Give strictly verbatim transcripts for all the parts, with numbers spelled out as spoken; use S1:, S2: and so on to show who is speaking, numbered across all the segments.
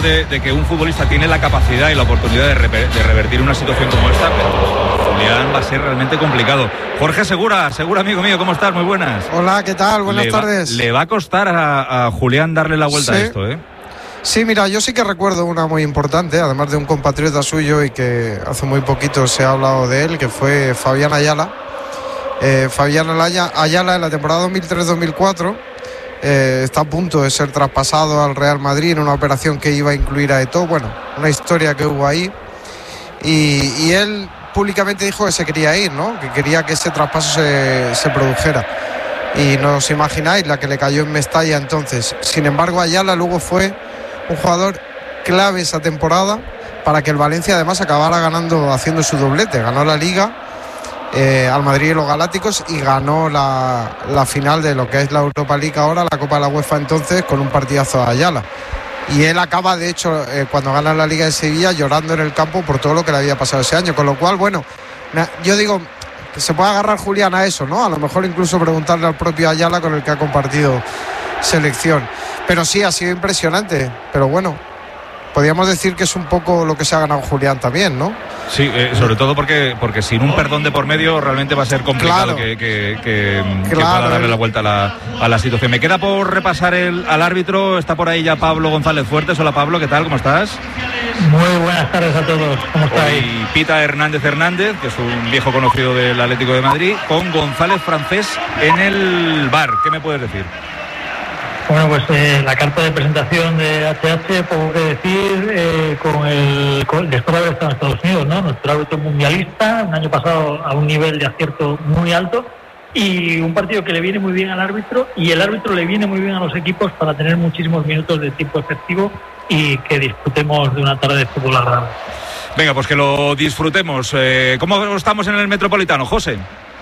S1: hablamos de, de que un futbolista tiene la capacidad y la oportunidad de, rever, de revertir una situación como esta, pero Julián va a ser realmente complicado. Jorge Segura, Segura amigo mío, ¿cómo estás? Muy buenas.
S2: Hola, ¿qué tal? Buenas
S1: le
S2: tardes.
S1: Va, le va a costar a, a Julián darle la vuelta
S2: sí.
S1: a esto, ¿eh?
S2: Sí, mira, yo sí que recuerdo una muy importante, además de un compatriota suyo y que hace muy poquito se ha hablado de él, que fue Fabián Ayala. Eh, Fabián Ayala en la temporada dos mil tres dos mil cuatro eh, está a punto de ser traspasado al Real Madrid en una operación que iba a incluir a Eto'o. Bueno, una historia que hubo ahí. Y, y él públicamente dijo que se quería ir, ¿no? Que quería que ese traspaso se, se produjera. Y no os imagináis la que le cayó en Mestalla entonces. Sin embargo, Ayala luego fue un jugador clave esa temporada para que el Valencia además acabara ganando, haciendo su doblete. Ganó la Liga eh, al Madrid y los Galácticos y ganó la, la final de lo que es la Europa League ahora, la Copa de la UEFA entonces, con un partidazo a Ayala. Y él acaba, de hecho, eh, cuando gana la Liga de Sevilla, llorando en el campo por todo lo que le había pasado ese año. Con lo cual, bueno, yo digo que se puede agarrar Julián a eso, ¿no? A lo mejor incluso preguntarle al propio Ayala con el que ha compartido selección. Pero sí, ha sido impresionante. Pero bueno, podríamos decir que es un poco lo que se ha ganado Julián también, ¿no?
S1: Sí, eh, sobre todo porque porque sin un perdón de por medio realmente va a ser complicado, claro, que, que, que, claro, que pueda darle la vuelta a la, a la situación. Me queda por repasar el, al árbitro. Está por ahí ya Pablo González Fuertes. Hola Pablo, ¿qué tal? ¿Cómo estás?
S3: Muy buenas tardes a todos. ¿Cómo estáis?
S1: Y Pita Hernández Hernández, que es un viejo conocido del Atlético de Madrid, con González Francés en el bar. ¿Qué me puedes decir?
S3: Bueno, pues eh, la carta de presentación de H H, poco que decir, eh, con el con, después de haber estado en Estados Unidos, ¿no? Nuestro árbitro mundialista, un año pasado a un nivel de acierto muy alto, y un partido que le viene muy bien al árbitro, y el árbitro le viene muy bien a los equipos para tener muchísimos minutos de tiempo efectivo y que disfrutemos de una tarde de fútbol agradable.
S1: Venga, pues que lo disfrutemos. Eh, ¿Cómo estamos en el Metropolitano, José?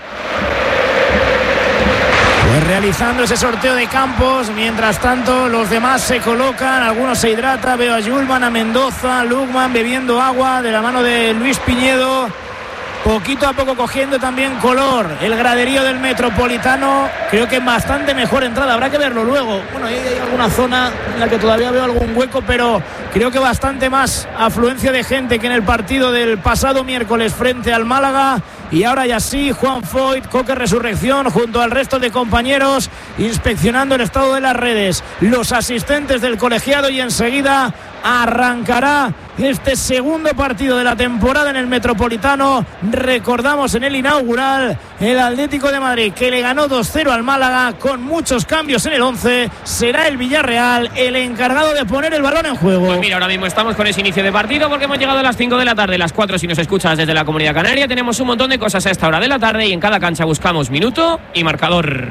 S4: Pues realizando ese sorteo de campos, mientras tanto los demás se colocan, algunos se hidratan, veo a Julman, a Mendoza, Lugman bebiendo agua de la mano de Luis Piñedo, poquito a poco cogiendo también color el graderío del Metropolitano. Creo que es bastante mejor entrada, habrá que verlo luego. Bueno, ahí hay alguna zona en la que todavía veo algún hueco, pero creo que bastante más afluencia de gente que en el partido del pasado miércoles frente al Málaga. Y ahora ya sí, Juan Foyt, Coque Resurrección, junto al resto de compañeros, inspeccionando el estado de las redes, los asistentes del colegiado, y enseguida arrancará este segundo partido de la temporada en el Metropolitano. Recordamos en el inaugural, el Atlético de Madrid, que le ganó dos cero al Málaga con muchos cambios en el once. Será el Villarreal el encargado de poner el balón en juego.
S5: Pues mira, ahora mismo estamos con ese inicio de partido porque hemos llegado a las cinco de la tarde, las cuatro si nos escuchas desde la Comunidad Canaria. Tenemos un montón de cosas a esta hora de la tarde y en cada cancha buscamos minuto y marcador.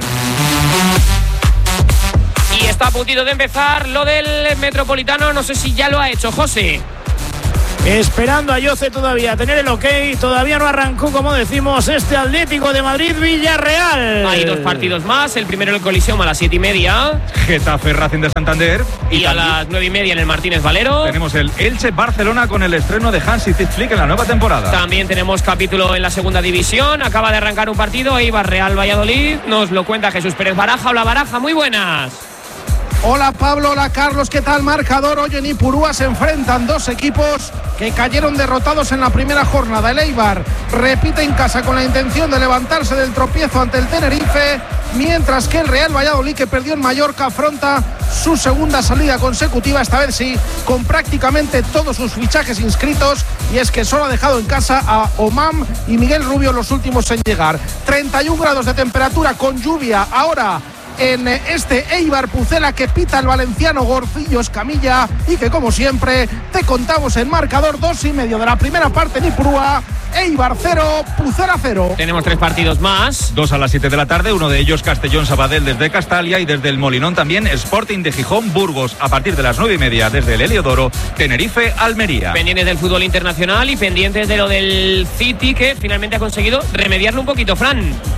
S5: Y está a puntito de empezar lo del Metropolitano. No sé si ya lo ha hecho José.
S4: Esperando a Yoce todavía a tener el ok. Todavía no arrancó, como decimos, este Atlético de Madrid Villarreal.
S5: Hay dos partidos más. El primero en el Coliseum a las siete y media.
S1: Getafe Racing de Santander.
S5: Y, y a las nueve y media en el Martínez Valero.
S1: Tenemos el Elche Barcelona con el estreno de Hansi Flick en la nueva temporada.
S5: También tenemos capítulo en la segunda división. Acaba de arrancar un partido. Eibar Real Valladolid. Nos lo cuenta Jesús Pérez Baraja. Hola Baraja, muy buenas.
S6: Hola Pablo, hola Carlos, ¿qué tal? Marcador. Hoy en Ipurúa se enfrentan dos equipos que cayeron derrotados en la primera jornada. El Eibar repite en casa con la intención de levantarse del tropiezo ante el Tenerife, mientras que el Real Valladolid, que perdió en Mallorca, afronta su segunda salida consecutiva, esta vez sí, con prácticamente todos sus fichajes inscritos, y es que solo ha dejado en casa a Omam y Miguel Rubio, los últimos en llegar. treinta y un grados de temperatura con lluvia ahora en este Eibar Pucela que pita el valenciano Gorcillo Escamilla, y que como siempre te contamos el marcador. Dos y medio de la primera parte en Ipurúa. Eibar cero, Pucela cero.
S5: Tenemos tres partidos más.
S1: Dos a las siete de la tarde, uno de ellos Castellón Sabadell desde Castalia, y desde el Molinón también Sporting de Gijón Burgos a partir de las nueve y media desde el Heliodoro, Tenerife Almería.
S5: Pendientes del fútbol internacional y pendientes de lo del City, que finalmente ha conseguido remediarlo un poquito, Fran.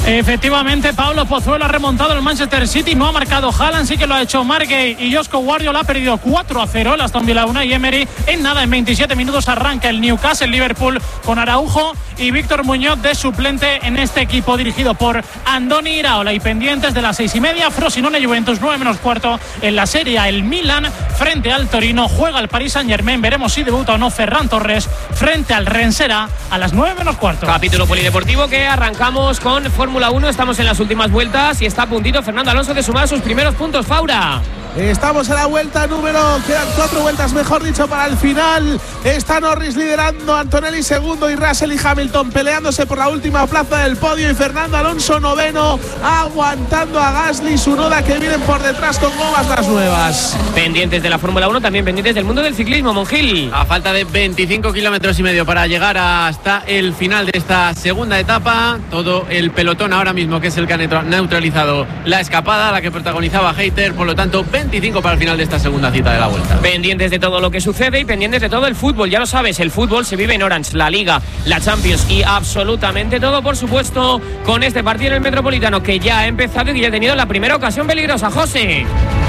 S7: Efectivamente, Pablo Pozuelo ha remontado el Manchester City, no ha marcado Haaland, sí que lo ha hecho Margay y Josko Guardiola ha perdido cuatro a cero el Aston Villa Unai Emery. En nada, en veintisiete minutos arranca el Newcastle Liverpool con Araujo y Víctor Muñoz de suplente en este equipo dirigido por Andoni Iraola. Y pendientes de las seis y media, Frosinone Juventus, nueve menos cuarto en la Serie A, el Milan frente al Torino, juega el Paris Saint Germain, veremos si debuta o no Ferran Torres frente al Rennes a las nueve menos cuarto.
S5: Capítulo polideportivo que arrancamos con Fórmula uno, estamos en las últimas vueltas y está a puntito Fernando Alonso de sumar sus primeros puntos. Faura.
S6: Estamos en la vuelta número, quedan cuatro vueltas mejor dicho para el final. Está Norris liderando, Antonelli segundo y Russell y Hamilton peleándose por la última plaza del podio y Fernando Alonso noveno, aguantando a Gasly y Tsunoda que vienen por detrás con gomas las nuevas.
S5: Pendientes de la Fórmula uno, también pendientes del mundo del ciclismo, Monjil.
S8: A falta de veinticinco kilómetros y medio para llegar hasta el final de esta segunda etapa, todo el pelotón ahora mismo que es el que ha neutralizado la escapada, la que protagonizaba Hayter, por lo tanto veinticinco para el final de esta segunda cita de la vuelta.
S5: Pendientes de todo lo que sucede y pendientes de todo el fútbol, ya lo sabes, el fútbol se vive en Orange, la Liga, la Champions y absolutamente todo, por supuesto, con este partido en el Metropolitano que ya ha empezado y que ya ha tenido la primera ocasión peligrosa. José.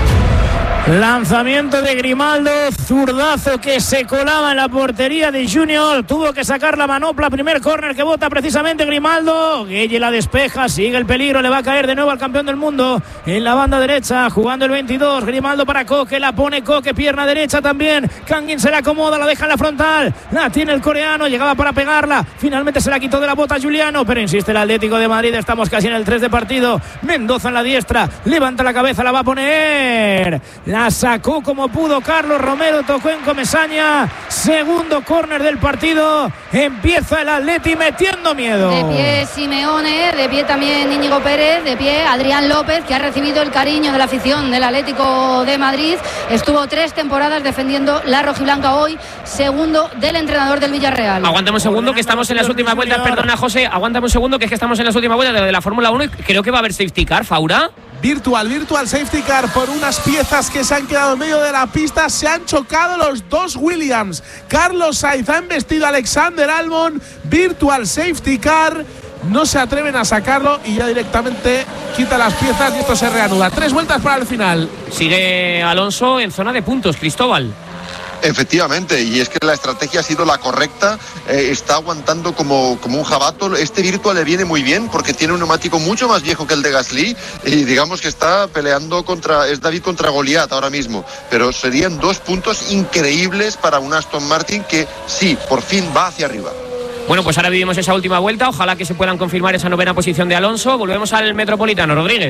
S4: Lanzamiento de Grimaldo, zurdazo que se colaba en la portería de Junior, tuvo que sacar la manopla, primer córner que bota precisamente Grimaldo, Gueye la despeja, sigue el peligro, le va a caer de nuevo al campeón del mundo en la banda derecha, jugando el veintidós, Grimaldo para Koke, la pone Koke, pierna derecha también, Kangin se la acomoda, la deja en la frontal, la tiene el coreano, llegaba para pegarla, finalmente se la quitó de la bota Juliano, pero insiste el Atlético de Madrid, estamos casi en el tres de partido, Mendoza en la diestra, levanta la cabeza, la va a poner, la La sacó como pudo Carlos Romero, tocó en Comesaña, segundo córner del partido, empieza el Atleti metiendo miedo.
S9: De pie Simeone, de pie también Íñigo Pérez, de pie Adrián López, que ha recibido el cariño de la afición del Atlético de Madrid, estuvo tres temporadas defendiendo la rojiblanca, hoy segundo del entrenador del Villarreal.
S5: Aguántame un segundo que estamos en las últimas vueltas, perdona José, aguántame un segundo que es que estamos en las últimas vueltas de, de la Fórmula uno y creo que va a haber safety car, Faura.
S6: Virtual, virtual safety car por unas piezas que se han quedado en medio de la pista. Se han chocado los dos Williams. Carlos Sainz ha embestido a Alexander Albon. Virtual safety car. No se atreven a sacarlo y ya directamente quita las piezas y esto se reanuda. Tres vueltas para el final.
S5: Sigue Alonso en zona de puntos, Cristóbal.
S10: Efectivamente, y es que la estrategia ha sido la correcta, eh, está aguantando como, como un jabato. Este Virtual le viene muy bien porque tiene un neumático mucho más viejo que el de Gasly y digamos que está peleando contra, es David contra Goliat ahora mismo, pero serían dos puntos increíbles para un Aston Martin que sí, por fin va hacia arriba.
S5: Bueno, pues ahora vivimos esa última vuelta, ojalá que se puedan confirmar esa novena posición de Alonso. Volvemos al Metropolitano, Rodríguez.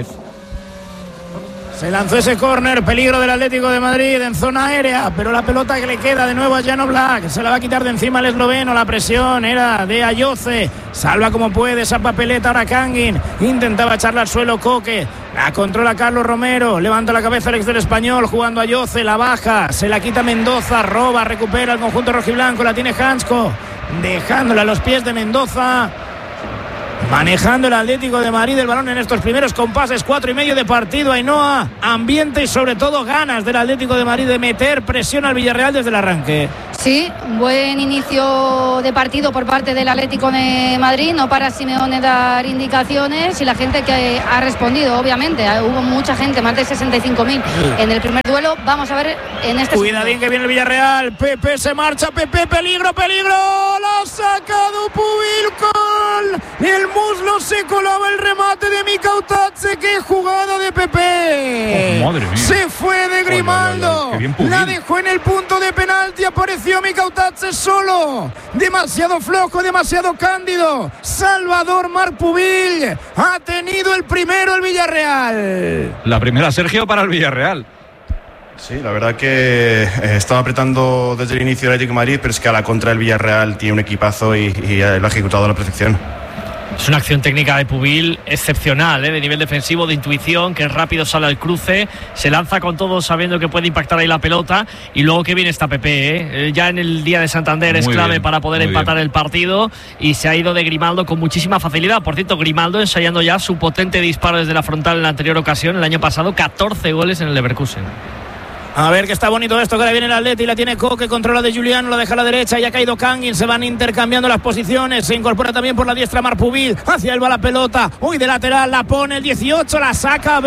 S4: Se lanzó ese córner, peligro del Atlético de Madrid en zona aérea, pero la pelota que le queda de nuevo a Jan Oblak, se la va a quitar de encima el esloveno, la presión era de Ayoce, salva como puede esa papeleta ahora Kangin, intentaba echarla al suelo Koke, la controla Carlos Romero, levanta la cabeza el ex del Español, jugando a Ayoce, la baja, se la quita Mendoza, roba, recupera el conjunto rojiblanco, la tiene Hansko, dejándola a los pies de Mendoza. Manejando el Atlético de Madrid el balón en estos primeros compases, cuatro y medio de partido. Ainhoa, ambiente y sobre todo ganas del Atlético de Madrid de meter presión al Villarreal desde el arranque.
S9: Sí, buen inicio de partido por parte del Atlético de Madrid, no para Simeone dar indicaciones y la gente que ha respondido, obviamente, hubo mucha gente, más de sesenta y cinco mil en el primer duelo. Vamos a ver en este
S4: Cuidadín que viene el Villarreal, Pepe se marcha, Pepe, peligro, peligro, lo ha sacado Pubil, el muslo se colaba el remate de Mikautadze, qué jugada de Pepe.
S1: Oh, madre mía.
S4: Se fue de Grimaldo,
S1: ay, ay, ay,
S4: la dejó en el punto de penalti, apareció Mikautadze solo, demasiado flojo, demasiado cándido. Salvador Marc Pubil ha tenido el primero el Villarreal.
S1: La primera, Sergio, para el Villarreal.
S11: Sí, la verdad que eh, estaba apretando desde el inicio el Atlético de Madrid, pero es que a la contra del Villarreal tiene un equipazo y, y lo ha ejecutado a la perfección.
S12: Es una acción técnica de Pubil excepcional, ¿eh? De nivel defensivo, de intuición, que rápido sale al cruce, se lanza con todo sabiendo que puede impactar ahí la pelota y luego que viene está Pepe, ¿eh? Ya en el día de Santander muy es clave bien, para poder empatar bien el partido y se ha ido de Grimaldo con muchísima facilidad. Por cierto, Grimaldo ensayando ya su potente disparo desde la frontal en la anterior ocasión, el año pasado, catorce goles en el Leverkusen.
S4: A ver que está bonito esto, que ahora viene el Atleti y la tiene Coque, controla de Juliano, la deja a la derecha, ya ha caído Kangin, se van intercambiando las posiciones, se incorpora también por la diestra Marc Pubil, hacia él va la pelota, uy, de lateral, la pone el dieciocho, la saca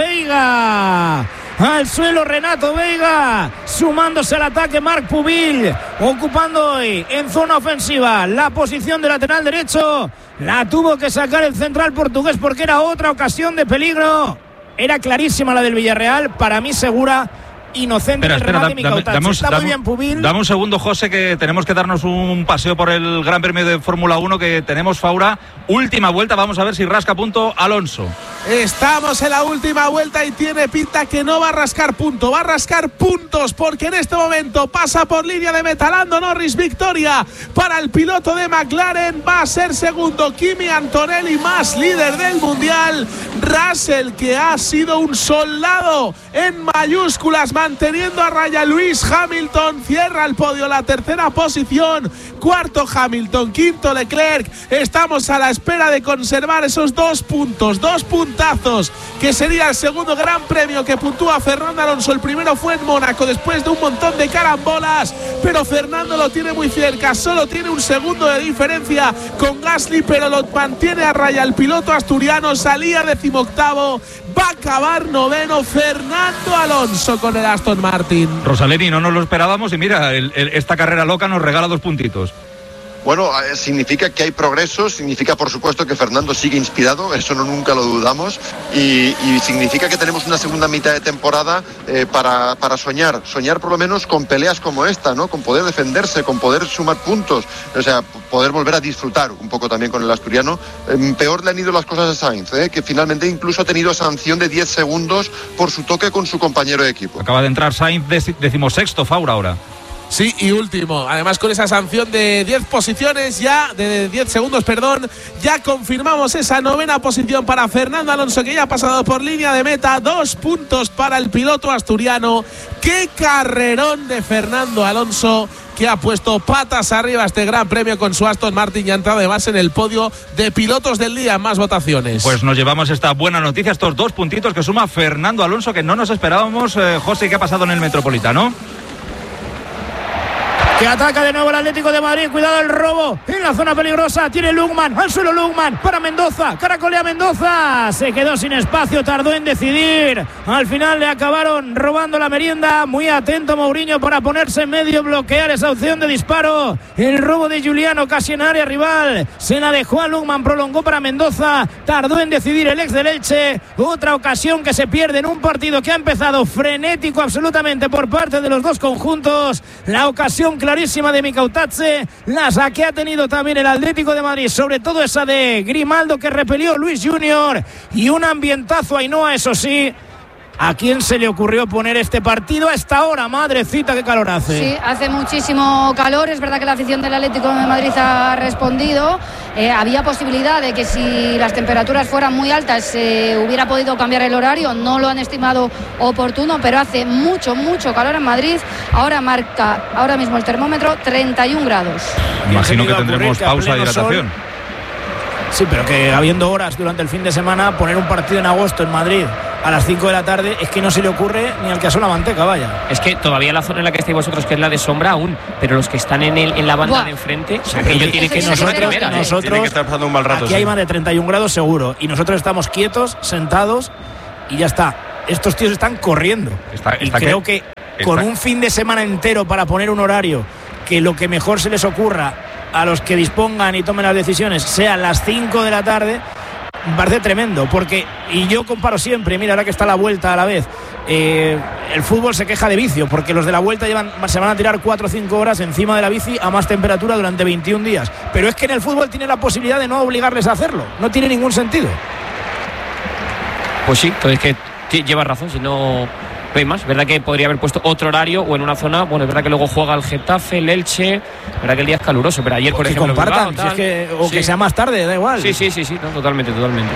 S4: Veiga. Al suelo Renato Veiga, sumándose al ataque Marc Pubil, ocupando hoy en zona ofensiva la posición de lateral derecho. La tuvo que sacar el central portugués porque era otra ocasión de peligro. Era clarísima la del Villarreal, para mí segura. Inocente
S1: espera,
S4: el
S1: espera,
S4: remate,
S1: dame, dame, dame,
S4: está
S1: dame,
S4: muy bien Pubil.
S1: Dame un segundo, José, que tenemos que darnos un paseo por el Gran Premio de Fórmula uno que tenemos, Faura. Última vuelta, vamos a ver si rasca punto Alonso.
S6: Estamos en la última vuelta y tiene pinta que no va a rascar punto, va a rascar puntos porque en este momento pasa por línea de meta Lando Norris, victoria para el piloto de McLaren, va a ser segundo Kimi Antonelli, más líder del mundial. Russell, que ha sido un soldado en mayúsculas, manteniendo a raya Lewis Hamilton, cierra el podio, la tercera posición, cuarto Hamilton, quinto Leclerc. Estamos a la espera de conservar esos dos puntos, dos puntazos, que sería el segundo gran premio que puntúa Fernando Alonso. El primero fue en Mónaco después de un montón de carambolas, pero Fernando lo tiene muy cerca, solo tiene un segundo de diferencia con Gasly, pero lo mantiene a raya el piloto asturiano. Salía decimoctavo, va a acabar noveno Fernando Alonso con el Aston Martin.
S1: Rosaleni, no nos lo esperábamos y mira, el, el, esta carrera loca nos regala dos puntitos.
S10: Bueno, eh, significa que hay progreso, significa por supuesto que Fernando sigue inspirado, eso no nunca lo dudamos, y, y significa que tenemos una segunda mitad de temporada eh, para, para soñar, soñar por lo menos con peleas como esta, ¿no? Con poder defenderse, con poder sumar puntos, o sea, poder volver a disfrutar un poco también con el asturiano. Eh, peor le han ido las cosas a Sainz, ¿eh? Que finalmente incluso ha tenido sanción de diez segundos por su toque con su compañero de equipo.
S1: Acaba de entrar Sainz decimosexto, Faura, ahora.
S6: Sí, y último, además con esa sanción de diez posiciones ya, de diez segundos, perdón, ya confirmamos esa novena posición para Fernando Alonso, que ya ha pasado por línea de meta. Dos puntos para el piloto asturiano. Qué carrerón de Fernando Alonso, que ha puesto patas arriba este gran premio con su Aston Martin y ha entrado además en el podio de pilotos del día en más votaciones.
S1: Pues nos llevamos esta buena noticia, estos dos puntitos que suma Fernando Alonso, que no nos esperábamos. eh, José, ¿qué ha pasado en el Metropolitano?
S4: Que ataca de nuevo el Atlético de Madrid. Cuidado el robo en la zona peligrosa. Tiene Lugman, al suelo Lugman para Mendoza. Caracolea Mendoza. Se quedó sin espacio, tardó en decidir. Al final le acabaron robando la merienda. Muy atento Mourinho para ponerse en medio, bloquear esa opción de disparo. El robo de Juliano casi en área rival. Se la dejó a Lugman, prolongó para Mendoza. Tardó en decidir el ex del Elche. Otra ocasión que se pierde en un partido que ha empezado frenético absolutamente por parte de los dos conjuntos. La ocasión clara clarísima de Micautazze, la que ha tenido también el Atlético de Madrid, sobre todo esa de Grimaldo que repelió Luis Junior, y un ambientazo Ainhoa, eso sí. ¿A quién se le ocurrió poner este partido a esta hora? Madrecita, qué calor hace.
S9: Sí, hace muchísimo calor. Es verdad que la afición del Atlético de Madrid ha respondido. Eh, había posibilidad de que si las temperaturas fueran muy altas se eh, hubiera podido cambiar el horario. No lo han estimado oportuno, pero hace mucho, mucho calor en Madrid. Ahora marca, ahora mismo el termómetro, treinta y un grados.
S1: Imagino que tendremos pausa de hidratación.
S4: Sol. Sí, pero que habiendo horas durante el fin de semana, poner un partido en agosto en Madrid a las cinco de la tarde, es que no se le ocurre ni al que asó la manteca, vaya.
S5: Es que todavía la zona en la que estáis vosotros, que es la de sombra aún, pero los que están en, el, en la banda Buah. de enfrente, o sea, que ellos tienen que,
S4: nosotros,
S5: primera,
S4: nosotros
S11: tienen que estar pasando un mal rato.
S4: Aquí
S11: sí.
S4: hay más de treinta y un grados seguro, y nosotros estamos quietos, sentados, y ya está. Estos tíos están corriendo.
S1: Está,
S4: y
S1: está
S4: creo
S1: que,
S4: que con un fin de semana entero para poner un horario que lo que mejor se les ocurra a los que dispongan y tomen las decisiones sea las cinco de la tarde, me parece tremendo, porque, y yo comparo siempre, mira, ahora que está la vuelta a la vez, eh, el fútbol se queja de vicio, porque los de la vuelta llevan, se van a tirar cuatro o cinco horas encima de la bici a más temperatura durante veintiún días, pero es que en el fútbol tiene la posibilidad de no obligarles a hacerlo, no tiene ningún sentido.
S5: Pues sí, entonces que llevas razón, si no... No hay más, verdad que podría haber puesto otro horario o en una zona, bueno, es verdad que luego juega el Getafe, el Elche, verdad que el día es caluroso, pero ayer, por
S4: que
S5: ejemplo,
S4: compartan,
S5: Bilbao,
S4: si es que, o
S5: sí.
S4: que sea más tarde, da igual.
S5: Sí, sí, sí, sí, no, totalmente, totalmente.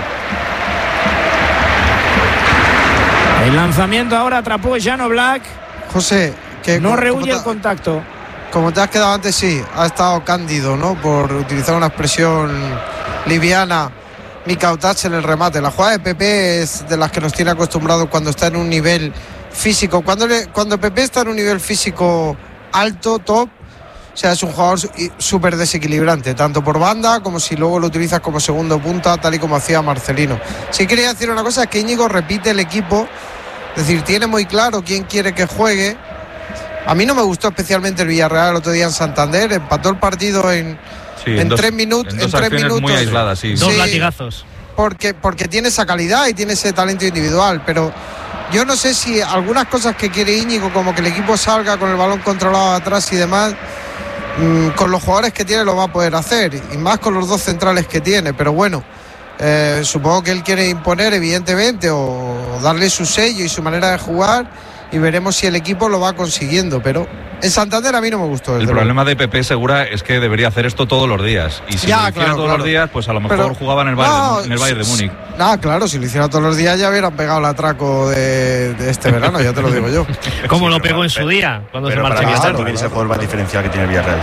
S4: El lanzamiento ahora atrapó Jano Black.
S2: José, que
S4: no rehuye el contacto.
S2: Como te has quedado antes, sí, ha estado cándido, ¿no? Por utilizar una expresión liviana. Micautazze en el remate. La jugada de Pepe es de las que nos tiene acostumbrados cuando está en un nivel físico. Cuando, le, cuando Pepe está en un nivel físico alto, top, o sea, es un jugador súper desequilibrante, tanto por banda como si luego lo utilizas como segundo punta, tal y como hacía Marcelino. Sí quería decir una cosa, es que Íñigo repite el equipo, es decir, tiene muy claro quién quiere que juegue. A mí no me gustó especialmente el Villarreal el otro día en Santander, empató el partido en, sí, en, en dos, tres minutos.
S1: En dos
S2: en tres minutos
S1: muy aisladas, sí.
S12: Dos
S2: sí,
S12: latigazos.
S2: Porque, porque tiene esa calidad y tiene ese talento individual, pero yo no sé si algunas cosas que quiere Íñigo, como que el equipo salga con el balón controlado atrás y demás, con los jugadores que tiene lo va a poder hacer, y más con los dos centrales que tiene, pero bueno, eh, supongo que él quiere imponer evidentemente o darle su sello y su manera de jugar, y veremos si el equipo lo va consiguiendo, pero en Santander a mí no me gustó.
S1: El problema luego. de Pepe Segura es que debería hacer esto todos los días, y si ya, lo hiciera
S2: claro,
S1: todos
S2: claro.
S1: los días, pues a lo mejor pero, jugaba en el Bayern, no, de, en el Bayern de Múnich.
S2: No, claro, si lo hiciera todos los días ya hubieran pegado el atraco de, de este verano, ya te lo digo yo.
S12: Como
S11: sí,
S12: lo pegó en su día, cuando se marchó.
S11: Para mí es el jugador más diferencial que tiene el Villarreal.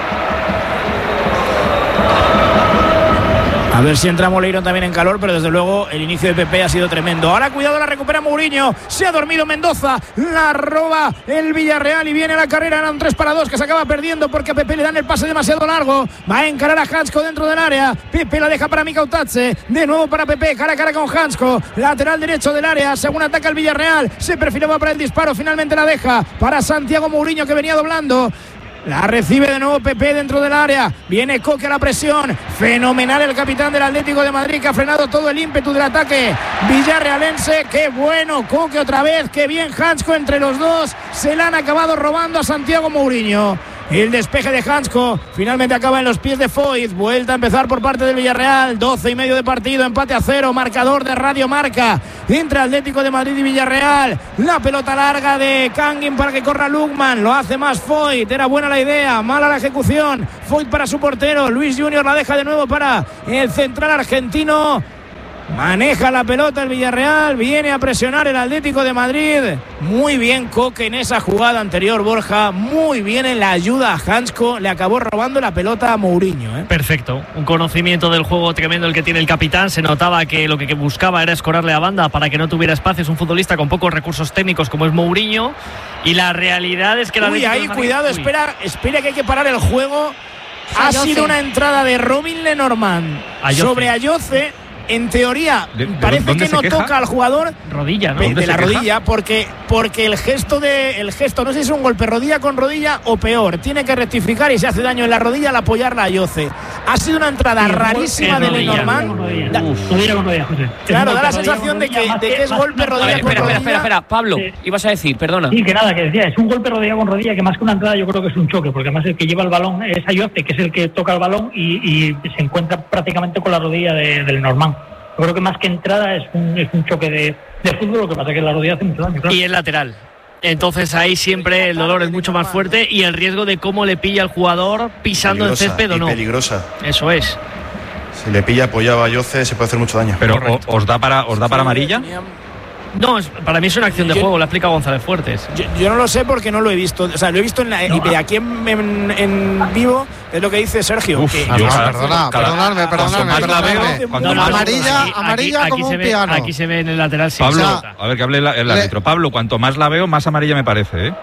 S4: A ver si entra Moleiro también en calor, pero desde luego el inicio de Pepe ha sido tremendo. Ahora cuidado, la recupera Mourinho. Se ha dormido Mendoza, la roba el Villarreal y viene la carrera. Eran tres para dos que se acaba perdiendo porque a Pepe le dan el pase demasiado largo. Va a encarar a Hansko dentro del área. Pepe la deja para Mika Utace. De nuevo para Pepe, cara a cara con Hansko. Lateral derecho del área, según ataca el Villarreal. Se perfilaba para el disparo, finalmente la deja para Santiago Mourinho, que venía doblando. La recibe de nuevo Pepe dentro del área. Viene Coque a la presión. Fenomenal el capitán del Atlético de Madrid, que ha frenado todo el ímpetu del ataque villarrealense. Qué bueno Coque otra vez. Qué bien Hansko entre los dos. Se la han acabado robando a Santiago Mourinho. El despeje de Hansko finalmente acaba en los pies de Foyt. Vuelta a empezar por parte del Villarreal. doce y medio de partido, empate a cero. Marcador de Radio Marca entre Atlético de Madrid y Villarreal. La pelota larga de Kangin para que corra Lukman. Lo hace más Foyt. Era buena la idea, mala la ejecución. Foyt para su portero. Luis Junior la deja de nuevo para el central argentino. Maneja la pelota el Villarreal, viene a presionar el Atlético de Madrid. Muy bien Coque en esa jugada anterior, Borja. Muy bien en la ayuda a Hansko. Le acabó robando la pelota a Mourinho, ¿eh?
S12: Perfecto, un conocimiento del juego tremendo el que tiene el capitán. Se notaba que lo que buscaba era escorarle a banda para que no tuviera espacio. Es un futbolista con pocos recursos técnicos como es Mourinho. Y la realidad es que la
S4: Uy, ahí, cuidado, Uy. espera, espera que hay que parar el juego. Ha Ayoce. sido una entrada de Robin Lenormand Ayoce. sobre Ayoce. En teoría, ¿De, de parece que no queja? toca al jugador
S12: rodilla, ¿no?
S4: de, de la queja? rodilla, porque, porque el gesto de el gesto, no sé si es un golpe rodilla con rodilla o peor, tiene que rectificar y se hace daño en la rodilla al apoyarla a Ayoce. Ha sido una entrada sí, rarísima de Lenormand.
S3: Rodilla con rodilla, José.
S4: Claro, da la sensación de que, de que es golpe rodilla con rodilla.
S5: Espera, espera, espera, Pablo, sí. ibas a decir, perdona.
S3: Sí, que nada, que decía, es un golpe rodilla con rodilla, que más que una entrada yo creo que es un choque, porque además el que lleva el balón es Ayoce, que es el que toca el balón y, y se encuentra prácticamente con la rodilla de, de Lenormand. Yo creo que más que entrada es un, es un choque de, de fútbol, lo que pasa es que la rodilla hace mucho daño. Claro.
S12: Y el lateral. Entonces ahí siempre el dolor es mucho más fuerte y el riesgo de cómo le pilla al jugador pisando el césped o no.
S11: Peligrosa.
S12: Eso es.
S11: Si le pilla apoyado a Ayoce se puede hacer mucho daño.
S1: Pero o, os da para os da para amarilla.
S12: No, es, para mí es una acción de yo, juego, lo ha explicado González Fuertes.
S4: Yo, yo no lo sé porque no lo he visto. O sea, lo he visto en la, no, y aquí en, en, en vivo, es lo que dice Sergio.
S2: Uf,
S4: que,
S2: no, perdona, perdonadme, perdonadme, perdonadme.
S12: Cuando
S2: no, amarilla,
S12: aquí,
S2: amarilla
S12: aquí,
S2: como
S12: aquí
S2: un
S12: ve,
S2: piano.
S12: Aquí se ve en el lateral. Sí,
S1: Pablo, a ver que hable el, el árbitro. Pablo, cuanto más la veo, más amarilla me parece, ¿eh?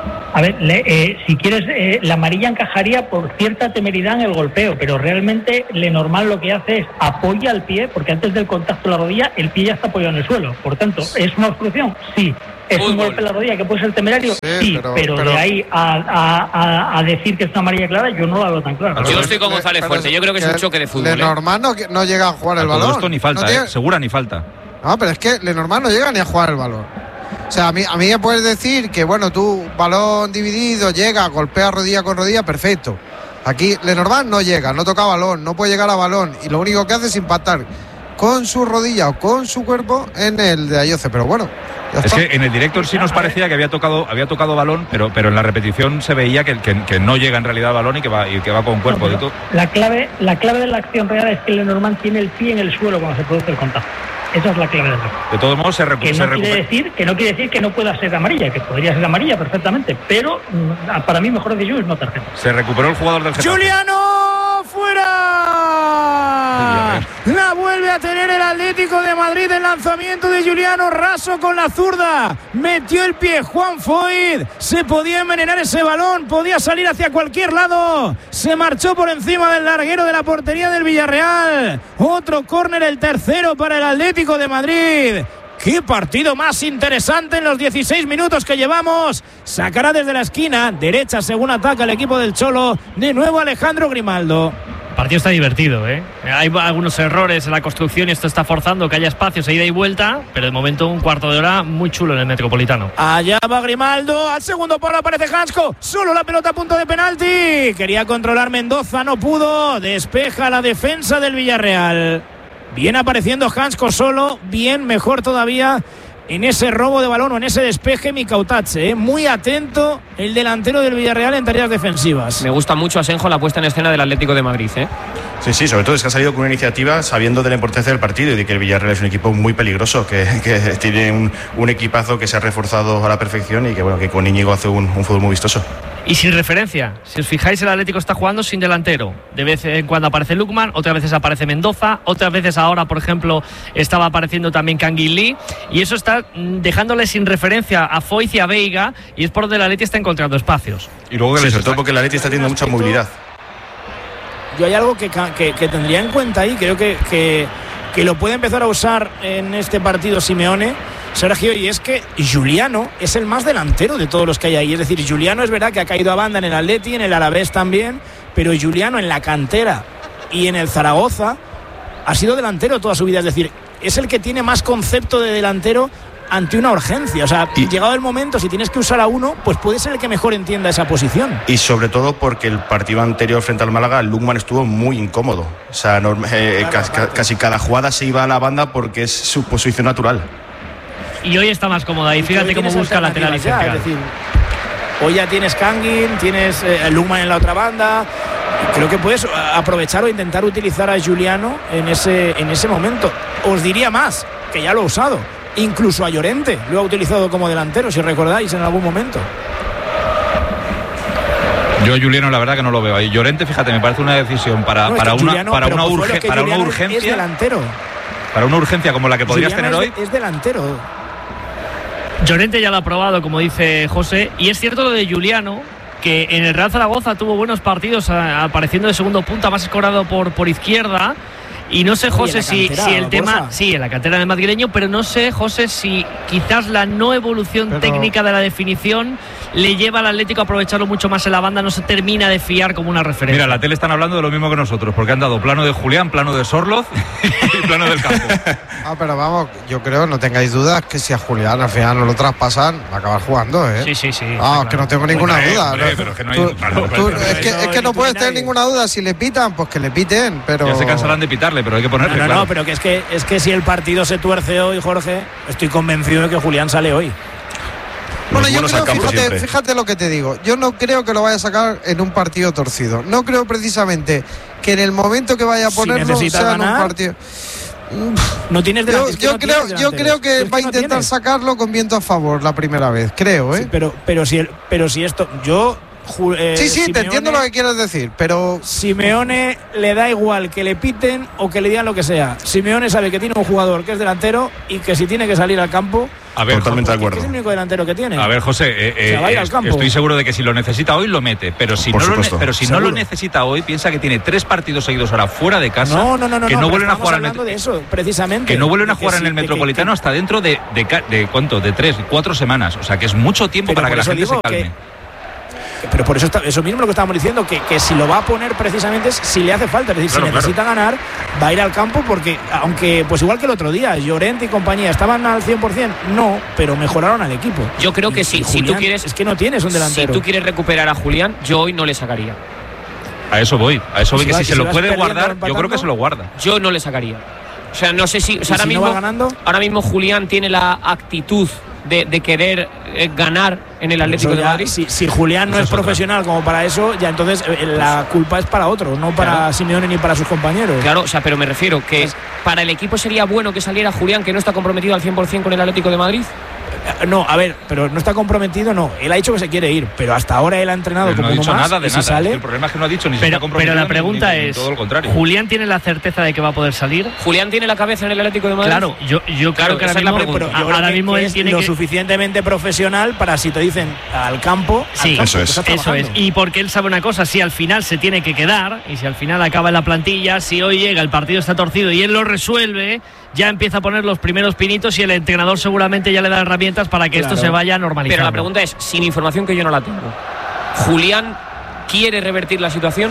S3: A ver, le, eh, si quieres, eh, la amarilla encajaría por cierta temeridad en el golpeo, pero realmente Lenormand lo que hace es apoya el pie, porque antes del contacto de la rodilla, el pie ya está apoyado en el suelo. Por tanto, ¿es una obstrucción? Sí. ¿Es Fútbol. un golpe en la rodilla que puede ser temerario? Sí, sí pero, pero, pero de ahí a, a, a, a decir que es una amarilla clara, yo no la veo tan clara.
S5: Yo estoy con González Fuerte, yo creo que es un choque de fútbol.
S2: Lenormand no, no llega a jugar a el balón.
S1: Esto ni falta, no tiene... eh, segura ni falta.
S2: No, pero es que Lenormand no llega ni a jugar el balón. O sea, a mí, a mí me puedes decir que, bueno, tú, balón dividido, llega, golpea rodilla con rodilla, perfecto. Aquí Lenormand no llega, no toca balón, no puede llegar a balón y lo único que hace es impactar con su rodilla o con su cuerpo en el de Ayoce, pero bueno.
S1: Ya es está. Que en el directo sí nos parecía que había tocado había tocado balón, pero pero en la repetición se veía que, que, que no llega en realidad al balón y que va y que va con cuerpo.
S3: No, de todo. La clave la clave de la acción real es que Lenormand tiene el pie en el suelo cuando se produce el contacto. Esa es la clave de la acción.
S1: De todos modos se, recu-
S3: que no
S1: se
S3: quiere
S1: recupera.
S3: Decir, que no quiere decir que no pueda ser amarilla, que podría ser amarilla perfectamente, pero para mí mejor decisión es no tarjeta.
S1: Se recuperó el jugador del Getafe.
S4: ¡Juliano fuera! La buena vuelve a tener el Atlético de Madrid. El lanzamiento de Giuliano Raso con la zurda. Metió el pie Juan Foyth. Se podía envenenar ese balón. Podía salir hacia cualquier lado. Se marchó por encima del larguero de la portería del Villarreal. Otro córner, el tercero para el Atlético de Madrid. ¡Qué partido más interesante en los dieciséis minutos que llevamos! Sacará desde la esquina derecha según ataca el equipo del Cholo. De nuevo Alejandro Grimaldo.
S12: El partido está divertido, ¿eh? Hay algunos errores en la construcción y esto está forzando que haya espacios a ida y vuelta, pero de momento un cuarto de hora muy chulo en el Metropolitano.
S4: Allá va Grimaldo, al segundo palo aparece Hansko, solo la pelota a punto de penalti. Quería controlar Mendoza, no pudo. Despeja la defensa del Villarreal. Bien apareciendo Hansko solo, bien, mejor todavía en ese robo de balón o en ese despeje Mikautache, ¿eh? Muy atento el delantero del Villarreal en tareas defensivas.
S5: Me gusta mucho, Asenjo, la puesta en escena del Atlético de Madrid, ¿eh?
S11: Sí, sí, sobre todo es que ha salido con una iniciativa sabiendo de la importancia del partido y de que el Villarreal es un equipo muy peligroso, que, que tiene un, un equipazo que se ha reforzado a la perfección y que bueno, que con Íñigo hace un, un fútbol muy vistoso.
S12: Y sin referencia, si os fijáis, el Atlético está jugando sin delantero. De vez en cuando aparece Lukman, otras veces aparece Mendoza, otras veces ahora, por ejemplo, estaba apareciendo también Kangin Lee, y eso está dejándole sin referencia a Foyth y a Veiga, y es por donde el Atlético está encontrando espacios.
S11: Y luego, sí, sobre todo porque el Atlético está teniendo mucha movilidad.
S4: Yo hay algo que, que, que tendría en cuenta ahí, creo que, que, que lo puede empezar a usar en este partido Simeone, Sergio, y es que Giuliano es el más delantero de todos los que hay ahí. Es decir, Giuliano es verdad que ha caído a banda en el Atleti, en el Alavés también, pero Giuliano en la cantera y en el Zaragoza ha sido delantero toda su vida. Es decir, es el que tiene más concepto de delantero ante una urgencia. O sea, y llegado el momento, si tienes que usar a uno, pues puede ser el que mejor entienda esa posición.
S11: Y sobre todo porque el partido anterior frente al Málaga, Lukman estuvo muy incómodo. O sea, no, eh, claro, casi, claro. casi cada jugada se iba a la banda porque es su posición natural.
S12: Y hoy está más cómoda y fíjate cómo busca lateral
S4: ya, es decir, hoy ya tienes Kangin, tienes eh, Lukman en la otra banda. Creo que puedes aprovechar o intentar utilizar a Giuliano en ese, en ese momento. Os diría más, que ya lo ha usado. Incluso a Llorente lo ha utilizado como delantero, si recordáis, en algún momento.
S1: Yo a Giuliano la verdad que no lo veo ahí. Llorente, fíjate, me parece una decisión para, no, para, una, Giuliano, para, una, urge, para una urgencia.
S4: Es delantero.
S1: Para una urgencia como la que podrías
S4: Giuliano
S1: tener
S4: es,
S1: hoy.
S4: Es delantero.
S12: Llorente ya lo ha probado, como dice José, y es cierto lo de Giuliano, que en el Real Zaragoza tuvo buenos partidos apareciendo de segundo punta, más escorado por, por izquierda. Y no sé, José, si, si el tema... Cosa. Sí, en la cantera del madrileño, pero no sé, José, si quizás la no evolución pero... técnica de la definición le lleva al Atlético a aprovecharlo mucho más en la banda, no se termina de fiar como una referencia.
S1: Mira, la tele están hablando de lo mismo que nosotros, porque han dado plano de Julián, plano de Sorloz y plano del campo.
S2: Ah, pero vamos, yo creo, no tengáis dudas, que si a Julián al final no lo traspasan, va a acabar jugando, ¿eh?
S12: Sí, sí, sí.
S2: Ah, claro. Que no tengo ninguna
S1: hombre,
S2: duda.
S1: Hombre,
S2: ¿no?
S1: pero es que no hay...
S2: Tú,
S1: claro,
S2: tú,
S1: claro,
S2: es que, es que no puedes tener ninguna duda, si le pitan, pues que le piten, pero...
S1: Ya se cansarán de pitarle, pero hay que ponerle,
S4: No, no,
S1: claro.
S4: no, pero que es, que es que si el partido se tuerce hoy, Jorge, estoy convencido de que Julián sale hoy.
S2: Bueno, yo creo, fíjate, fíjate lo que te digo. Yo no creo que lo vaya a sacar en un partido torcido. No creo precisamente que en el momento que vaya a ponerlo
S4: si
S2: sea
S4: ganar,
S2: en un partido.
S4: No tienes
S2: yo,
S4: es que
S2: yo
S4: no
S2: creo,
S4: tienes
S2: yo creo que
S4: es
S2: va a
S4: que no
S2: intentar
S4: tienes.
S2: sacarlo con viento a favor la primera vez, creo, ¿eh?
S4: Sí, pero, pero si el, pero si esto, yo. Eh,
S2: sí, sí,
S4: Simeone,
S2: te entiendo lo que quieres decir, pero
S4: Simeone le da igual que le piten o que le digan lo que sea. Simeone sabe que tiene un jugador que es delantero y que si tiene que salir al campo.
S1: A ver,
S11: totalmente de acuerdo.
S4: Es el único delantero que tiene.
S1: A ver, José, eh, eh,
S4: o sea, al campo.
S1: estoy seguro de que si lo necesita hoy lo mete, pero si, no lo, pero si no lo necesita hoy, piensa que tiene tres partidos seguidos ahora fuera de casa.
S4: No, no, no, no
S1: que no,
S4: no
S1: vuelven a jugar al
S4: Metro- de eso, precisamente.
S1: Que no vuelven a jugar
S4: que
S1: en el
S4: sí, de
S1: Metropolitano
S4: que,
S1: hasta dentro de, de, de, de ¿cuánto? De tres, cuatro semanas. O sea, que es mucho tiempo
S4: pero
S1: para que la gente se calme.
S4: Que, pero por eso está, eso mismo lo que estábamos diciendo, que, que si lo va a poner precisamente es si le hace falta, es decir,
S1: claro,
S4: si necesita
S1: claro.
S4: ganar, va a ir al campo porque, aunque pues igual que el otro día, Llorente y compañía estaban al cien por ciento, no, pero mejoraron al equipo.
S5: Yo creo que
S4: y,
S5: sí,
S4: y
S5: si
S4: Julián,
S5: tú quieres...
S4: Es que no tienes un delantero.
S5: Si tú quieres recuperar a Julián, yo hoy no le sacaría.
S1: A eso voy, a eso voy,
S4: si
S1: que
S4: va,
S1: si se
S4: si
S1: lo puede guardar,
S4: empatando,
S1: yo creo que se lo guarda.
S5: Yo no le sacaría. O sea, no sé si... O sea, ahora,
S4: si
S5: mismo,
S4: no va ganando?
S5: ahora mismo Julián tiene la actitud de, de querer eh, ganar en el Atlético
S4: ya,
S5: de Madrid.
S4: Si, si Julián no
S1: eso
S4: es,
S1: es
S4: profesional como para eso, ya entonces eh, la culpa es para otro, no para
S5: claro.
S4: Simeone ni para sus compañeros.
S5: Claro, o sea, pero me refiero que para el equipo sería bueno que saliera Julián, que no está comprometido al cien por ciento con el Atlético de Madrid.
S4: No, a ver, pero no está comprometido, no. Él ha dicho que se quiere ir, pero hasta ahora él ha entrenado
S1: pero
S4: como
S1: no ha
S4: uno
S1: dicho
S4: más.
S1: nada de
S4: y
S1: nada.
S4: Si sale...
S1: El problema es que no ha dicho ni
S12: pero,
S1: se está comprometido.
S12: Pero la pregunta
S1: ni, ni,
S12: es,
S1: ni todo lo contrario.
S12: ¿Julián tiene la certeza de que va a poder salir?
S5: ¿Julián tiene la cabeza en el Atlético de Madrid?
S12: Claro, yo, yo
S5: claro,
S12: creo que ahora mismo,
S4: pero yo creo
S12: ahora
S4: que,
S12: mismo
S4: que
S12: él
S4: es
S12: tiene
S4: lo
S12: que...
S4: suficientemente profesional para, si te dicen al campo,
S12: sí,
S4: al campo,
S11: eso es.
S12: Eso es. Y porque él sabe una cosa, si al final se tiene que quedar y si al final acaba en la plantilla, si hoy llega, el partido está torcido y él lo resuelve, ya empieza a poner los primeros pinitos y el entrenador seguramente ya le da herramientas para que
S4: Claro.
S12: esto se vaya normalizando.
S5: Pero la pregunta es, sin información que yo no la tengo, ¿Julián quiere revertir la situación?